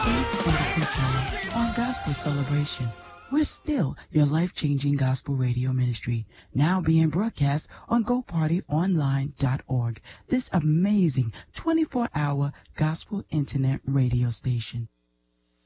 Faith and the Preacher on Gospel Celebration. We're still your life-changing gospel radio ministry, now being broadcast on GoPartyOnline.org, this amazing 24-hour gospel internet radio station.